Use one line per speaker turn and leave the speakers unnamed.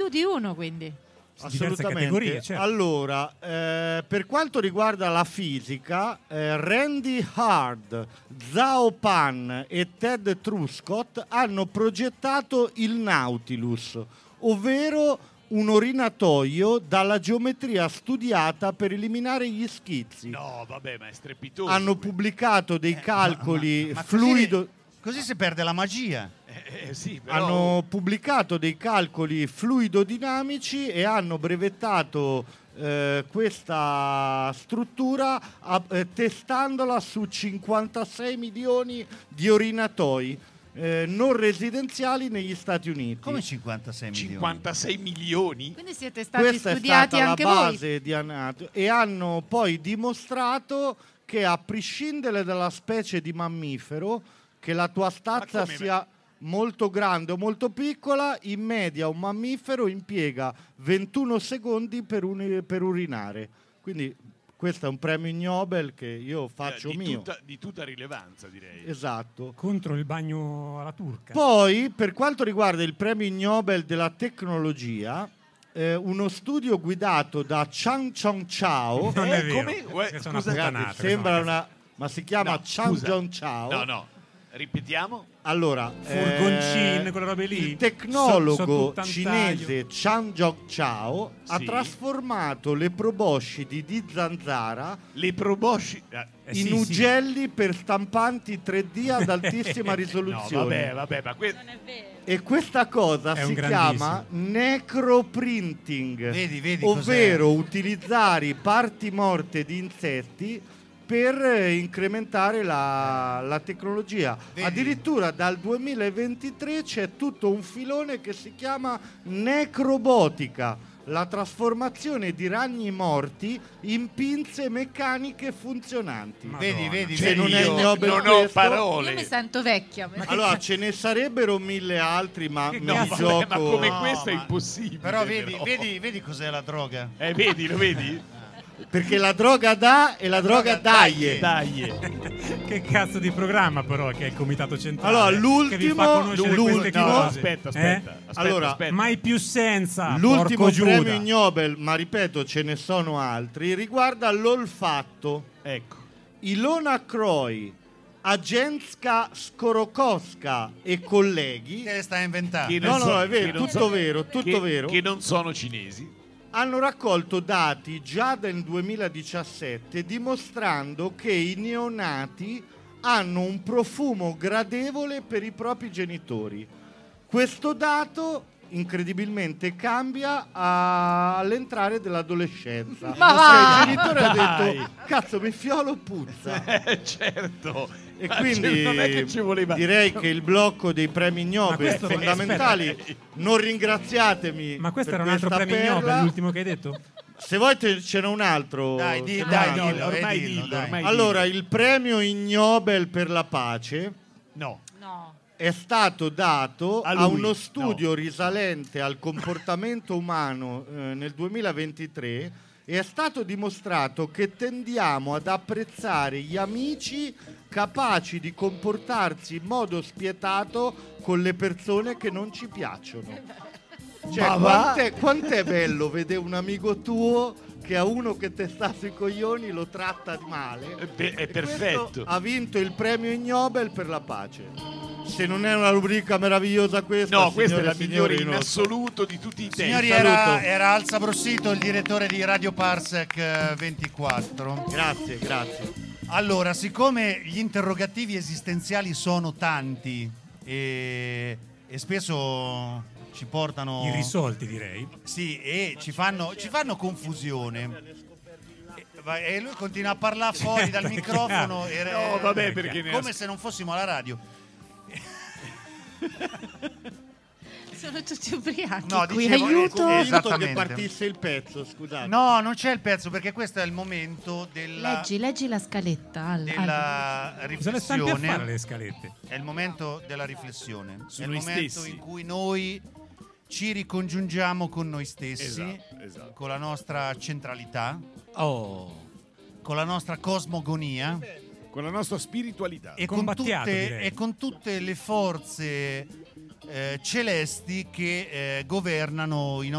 di uno, quindi.
Assolutamente.
Certo.
Allora, per quanto riguarda la fisica, Randy Hard, Zhao Pan e Ted Truscott hanno progettato il Nautilus, ovvero un orinatoio dalla geometria studiata per eliminare gli schizzi.
No, vabbè, ma è strepitoso.
Hanno pubblicato dei calcoli
ma
fluido.
Così si perde la magia.
Sì, però...
Hanno pubblicato dei calcoli fluidodinamici e hanno brevettato questa struttura testandola su 56 milioni di orinatoi non residenziali negli Stati Uniti.
Come 56 milioni?
56 milioni?
Quindi siete stati
Questa
studiati
è stata
anche
la
voi.
base di e hanno poi dimostrato che, a prescindere dalla specie di mammifero, che la tua stazza sia molto grande o molto piccola, in media un mammifero impiega 21 secondi per urinare. Quindi questo è un premio Nobel che io faccio mio.
Di tutta rilevanza, direi.
Esatto.
Contro il bagno alla turca.
Poi, per quanto riguarda il premio Nobel della tecnologia, uno studio guidato da Chang Chong Chao.
Non è vero.
Come?
Ragazzi, sembra una... Ma si chiama Chang Chong Chao.
No. Ripetiamo.
Allora,
Furgoncin, quelle robe lì.
il tecnologo
So
cinese Chang Jong Chao ha
Sì.
trasformato le proboscidi di zanzara
Le probosci...
in ugelli per stampanti 3D ad altissima
No,
risoluzione.
vabbè, ma
Non è vero.
E questa cosa
È
si
un
chiama necroprinting,
Vedi
ovvero utilizzare i parti morte di insetti per incrementare la tecnologia.
Vedi?
Addirittura dal 2023 c'è tutto un filone che si chiama necrobotica, la trasformazione di ragni morti in pinze meccaniche funzionanti.
Vedi,
Se non è il
io
Nobel
non ho
questo-
parole.
Io mi sento vecchia.
Allora, ce ne sarebbero 1000 altri, ma
No,
mi
vabbè,
gioco...
ma come
No,
questo è
ma-
impossibile.
Però vedi cos'è la droga?
Vedi, lo vedi?
Perché la droga dà e la droga daglie.
Dai.
Che cazzo di programma, però, che è il comitato centrale.
Allora,
che vi fa conoscere queste
l'ultimo-
cose.
Aspetta.
Allora,
Mai più senza.
L'ultimo
porco Giuda.
premio Nobel, ma ripeto, ce ne sono altri, riguarda l'olfatto.
Ecco.
Ilona Croy, Agenska Skorokoska e colleghi
Che le sta inventando?
No, è vero, tutto vero, tutto vero.
Che non sono cinesi.
hanno raccolto dati già del 2017 dimostrando che i neonati hanno un profumo gradevole per i propri genitori. Questo dato incredibilmente cambia all'entrare dell'adolescenza.
Ma
il genitore ha detto: cazzo, mi fiolo puzza.
Certo.
E
Ma
quindi
non è che ci voleva...
direi che il blocco dei premi Nobel
questo-
fondamentali, non ringraziatemi.
Ma questo
per
era un altro
questa
premio
perla.
Nobel, l'ultimo che hai detto?
Se vuoi ce n'è un altro.
Dai,
Ce n'è un
dai,
altro.
dillo,
ormai
dillo,
dillo,
dai.
ormai
Allora, il premio Nobel per la pace
No.
No.
è stato dato
A
a
lui,
uno studio risalente al comportamento umano nel 2023 e è stato dimostrato che tendiamo ad apprezzare gli amici capaci di comportarsi in modo spietato con le persone che non ci piacciono. Cioè, quant'è bello vedere un amico tuo che a uno che te sta sui coglioni lo tratta male.
È
E
perfetto.
questo ha vinto il premio Nobel per la pace. Se non è una rubrica meravigliosa questa,
No, questa è
signore
la
e
migliore
signori,
in
non so.
assoluto di tutti i tempi.
Signori,
saluto.
era Alza Brossito, il direttore di Radio Parsec 24.
Grazie.
Allora, siccome gli interrogativi esistenziali sono tanti e spesso ci portano
Irrisolti, direi.
sì, e ci fanno confusione. E lui continua a parlare fuori dal microfono
No, vabbè, perché ne
come se non fossimo alla radio.
Sono tutti ubriachi
No,
qui,
dicevo,
aiuto.
Convinto che
Esattamente.
partisse il pezzo, scusate.
No, non c'è il pezzo perché questo è il momento della
Leggi la scaletta.
della
Cosa le stampi a fare
riflessione.
le scalette?
È il momento della riflessione.
Su
è il
noi
momento
stessi.
in cui noi ci ricongiungiamo con noi stessi,
Esatto.
con la nostra centralità,
Oh.
con la nostra cosmogonia
Con la nostra spiritualità.
e
Combattiato, direi.
e con tutte le forze celesti che governano i